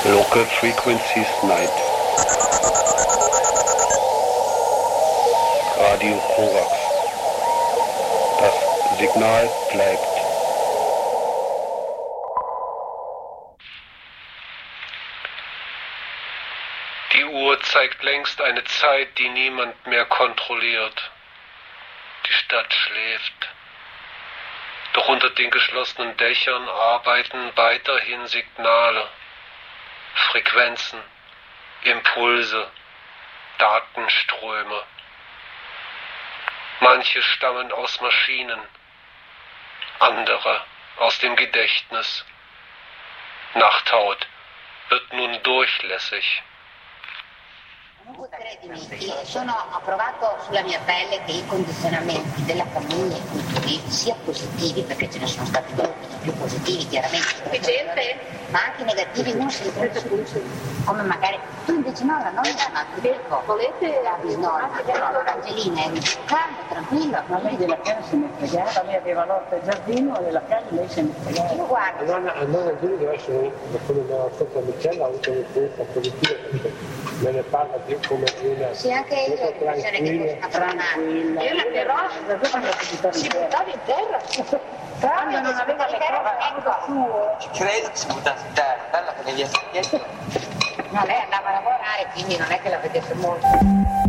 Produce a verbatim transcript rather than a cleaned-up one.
Local Frequencies Night. Radio Korax. Das Signal bleibt. Die Uhr zeigt längst eine Zeit, die niemand mehr kontrolliert. Die Stadt schläft. Doch unter den geschlossenen Dächern arbeiten weiterhin Signale, Frequenzen, Impulse, Datenströme. Manche stammen aus Maschinen, andere aus dem Gedächtnis. Nachthaut wird nun durchlässig. Credimi, sono, ho provato sulla mia pelle che i condizionamenti della famiglia qui sia positivi, perché ce ne sono stati molti più positivi chiaramente, ma anche negativi, uno si riprende come magari tu invece no, la nonna ma ti dico, volete la bisnonna, no, l'Angelina è calma, tranquilla, ma lei della casa se ne fregava, lei aveva l'orto e giardino e della casa lei se ne fregava. io guardo, La nonna Angelina deve essere come una stessa Michela, ha avuto un'esperienza positiva perché me ne parla più come una sì, anche io ho l'impressione che fosse una tronata. Io la terrò, si buttava in terra. Quando non aveva le cose credo che si buttasse in terra, bella che negli aspetti. No, lei andava a lavorare, quindi non è che la vedesse molto.